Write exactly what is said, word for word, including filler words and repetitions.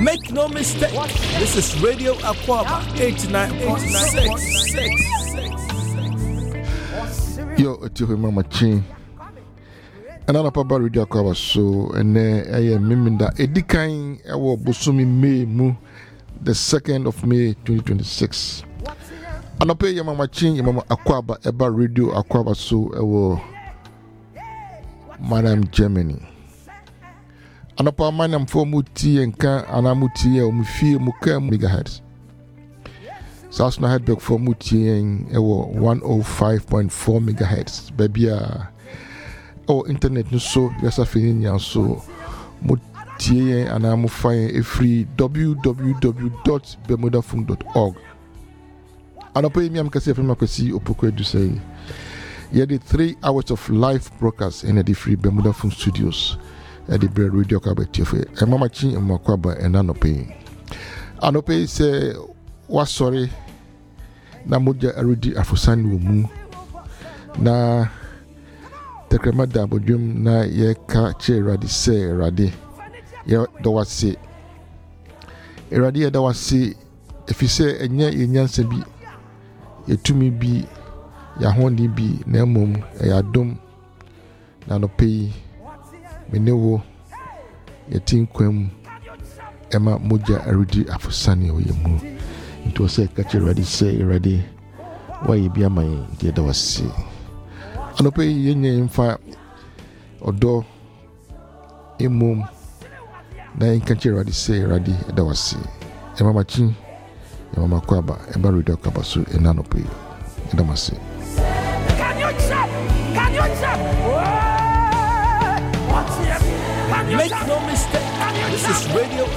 Make no mistake, this is Radio Aquaba eighty-nine point six. Yo, it's your mama Chin. Another papa Radio Aquaba so, and I am Miminda Edikain, our Bosumi May Mu, the second of May twenty twenty-six. And I pay your mama Chin, your mama Aquaba, about Radio Aquaba so, our Madam Germany. And upon my name for Muti and Can and Amuti or Mufi Muka megahertz. So I had back for Muti and one oh five point four megahertz. Baby, uh, oh, internet no so, yes, I feel in so Muti and I'm finding a free w w w dot bermuda funk dot org. And upon me, I'm going to say, I'm going to say, Opoko to say, yeah, the three hours of live broadcast in the free Bermuda Funk Studios. At the Bread Radio Cabaret, and Mama Chin and Makwaba and Anope. Anope say, was sorry, Namuja already Afusani Wumu. Na Tekremada Bodium na ye kache radi se radi. Ye da was say, Eradi da was say, if you say, and yet in Yansebi, ye to me be, Yahoni be, Nemum, a yadum, Nanope. Menewo yetin kwam ema moja arudi afusani oyemu nto se kache ready say ready why bia man de da wasi anope yenye mfa odo emum na kache ready say ready da wasi ema machi ema makwaba eba ready akaba so enanope edamasi. Can you chop? Can you chop? Make no mistake, this is Radio